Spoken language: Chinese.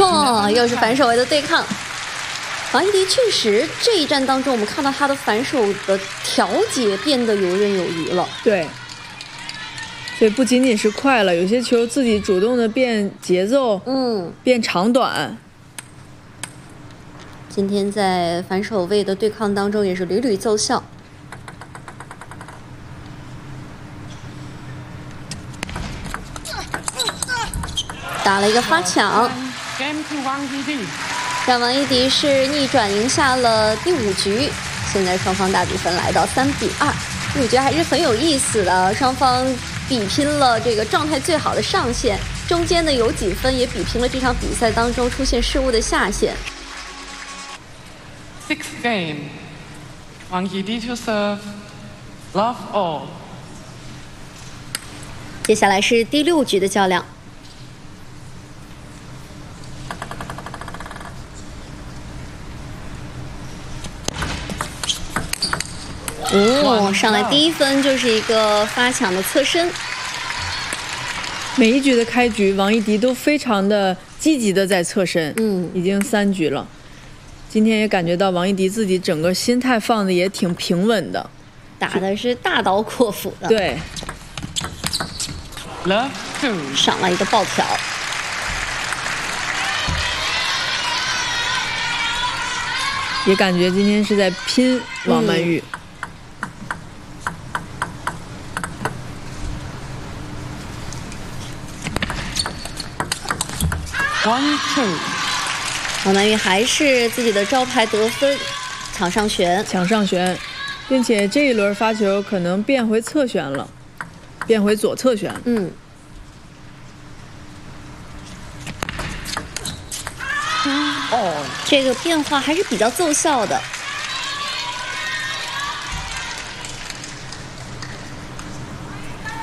哦，又是反手位的对抗。王一迪确实这一战当中，我们看到他的反手的调节变得游刃有余了。 对，所以不仅仅是快了，有些球自己主动的变节奏，变长短。 今天在反手位的对抗当中也是屡屡奏效。打了一个发抢，让王一迪是逆转赢下了第5局。现在双方大比分来到3比2，我觉得还是很有意思的。双方比拼了这个状态最好的上限，中间呢有几分也比拼了这场比赛当中出现失误的下限。 Sixth game, Wang Yidi to serve, love all。 接下来是第6局的较量。上来第1分就是一个发抢的侧身。 每一局的开局，王一迪都非常的积极的在侧身。已经3局了。今天也感觉到王一迪自己整个心态放的也挺平稳的， 打的是大刀阔斧的。 对。 上了一个爆挑。 也感觉今天是在拼王曼玉。 王曼玉还是自己的招牌得分，抢上旋， 并且这一轮发球可能变回侧旋了，变回左侧旋。 这个变化还是比较奏效的。